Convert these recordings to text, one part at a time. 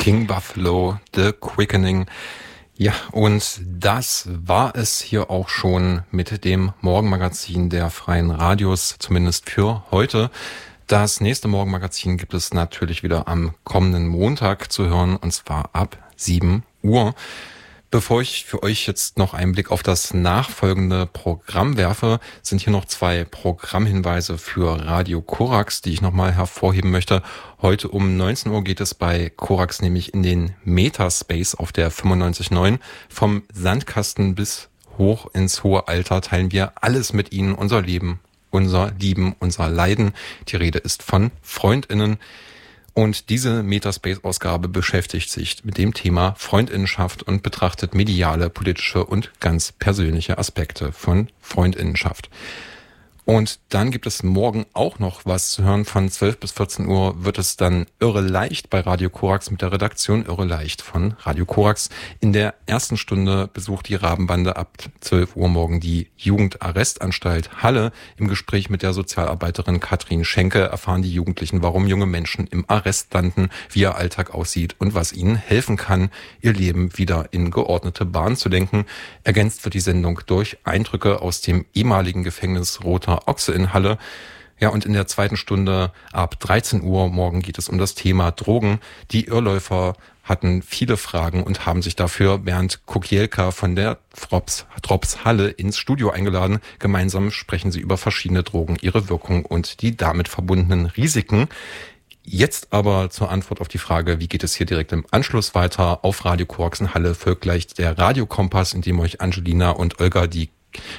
King Buffalo, The Quickening. Ja, und das war es hier auch schon mit dem Morgenmagazin der Freien Radios, zumindest für heute. Das nächste Morgenmagazin gibt es natürlich wieder am kommenden Montag zu hören, und zwar ab 7 Uhr. Bevor ich für euch jetzt noch einen Blick auf das nachfolgende Programm werfe, sind hier noch 2 Programmhinweise für Radio Korax, die ich nochmal hervorheben möchte. Heute um 19 Uhr geht es bei Korax nämlich in den Metaspace auf der 95.9. Vom Sandkasten bis hoch ins hohe Alter teilen wir alles mit Ihnen, unser Leben, unser Lieben, unser Leiden. Die Rede ist von FreundInnen. Und diese Metaspace-Ausgabe beschäftigt sich mit dem Thema Freundinnenschaft und betrachtet mediale, politische und ganz persönliche Aspekte von Freundinnenschaft. Und dann gibt es morgen auch noch was zu hören. Von 12 bis 14 Uhr wird es dann Irre Leicht bei Radio Korax mit der Redaktion Irre Leicht von Radio Korax. In der ersten Stunde besucht die Rabenbande ab 12 Uhr morgen die Jugendarrestanstalt Halle. Im Gespräch mit der Sozialarbeiterin Katrin Schenke erfahren die Jugendlichen, warum junge Menschen im Arrest landen, wie ihr Alltag aussieht und was ihnen helfen kann, ihr Leben wieder in geordnete Bahnen zu lenken. Ergänzt wird die Sendung durch Eindrücke aus dem ehemaligen Gefängnis Roter Ochse in Halle. Ja, und in der zweiten Stunde ab 13 Uhr morgen geht es um das Thema Drogen. Die Irrläufer hatten viele Fragen und haben sich dafür Bernd Kokielka von der Drops Halle ins Studio eingeladen. Gemeinsam sprechen sie über verschiedene Drogen, ihre Wirkung und die damit verbundenen Risiken. Jetzt aber zur Antwort auf die Frage, wie geht es hier direkt im Anschluss weiter? Auf Radio Korax in Halle folgt gleich der Radiokompass, in dem euch Angelina und Olga die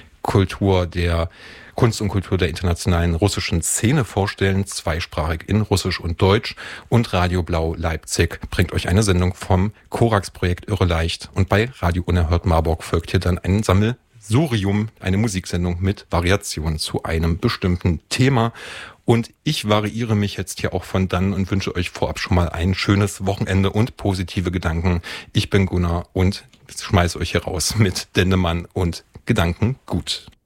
Kunst und Kultur der internationalen russischen Szene vorstellen, zweisprachig in Russisch und Deutsch. Und Radio Blau Leipzig bringt euch eine Sendung vom Korax-Projekt Irre Leicht. Und bei Radio Unerhört Marburg folgt hier dann ein Sammelsurium, eine Musiksendung mit Variationen zu einem bestimmten Thema. Und ich variiere mich jetzt hier auch von dann und wünsche euch vorab schon mal ein schönes Wochenende und positive Gedanken. Ich bin Gunnar und schmeiße euch hier raus mit Dendemann und Gedanken gut.